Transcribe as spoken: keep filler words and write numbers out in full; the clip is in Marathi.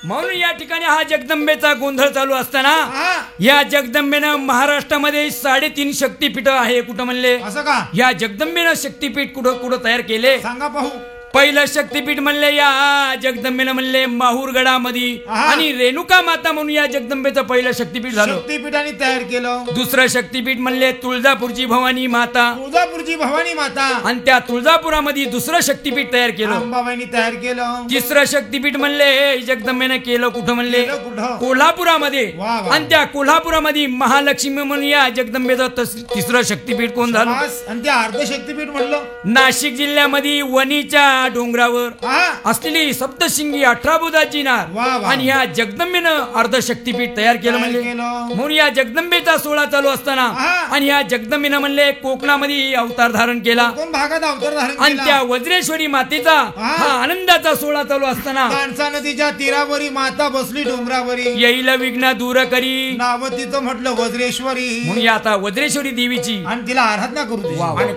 म्हणून या ठिकाणी हा जगदंबेचा गोंधळ चालू असताना हा. या जगदंबेनं महाराष्ट्रामध्ये साडेतीन शक्तीपीठ आहे. कुठं म्हणले? असं का? या जगदंबेनं शक्तीपीठ कुठं कुठं तयार केले? सांगा पाहू. पहिलं शक्तीपीठ म्हणले या जगदंबेनं म्हणले माहूरगडामध्ये, आहा. आणि रेणुका माता म्हणून या जगदंबेचं पहिलं शक्तीपीठ झालं. शक्तीपीठाने तयार केलं. दुसरं शक्तीपीठ म्हणले तुळजापूरची भवानी माता, तुळजापूरची भवानी माता, आणि त्या तुळजापुरामध्ये दुसरं शक्तीपीठ तयार केलं. अंबाबाईनी तयार केलं. तिसरं शक्तीपीठ म्हणले जगदंबेनं केलं कुठं म्हणले? केलं कुठं? कोल्हापुरामध्ये. वा वा. आणि त्या कोल्हापुरामध्ये महालक्ष्मी म्हणून या जगदंबेचं तस- तिसरं शक्तीपीठ कोण झालं? शाबास. आणि ते अर्ध शक्तीपीठ म्हणलं. नाशिक जिल्ह्यामध्ये वणीच्या डोंगरावर हा. असलेली सप्तशिंगी अठरा बुधाची नार, वा वा. आणि या जगदंबेनं अर्ध शक्तीपीठ तयार केलं तयार म्हणले. केलं. म्हणून या जगदंबेचा सोहळा चालू असताना आहा. आणि या जगदंबेनं म्हणले कोकणामध्ये अवतार धारण केला, कोण भागात अवतार धारण आणि केला. त्या वज्रेश्वरी मातेचा आहा. हा आनंदाचा सोहळा चालू असताना माणसा नदीच्या तीरावरी माता बसली डोंगरावरी, येईल विघ्न दूर करी, नाव तिचं म्हटलं वज्रेश्वरी, म्हणून या आता वज्रेश्वरी देवीची आणि तिला आराधना करू दे. वा वा. आणि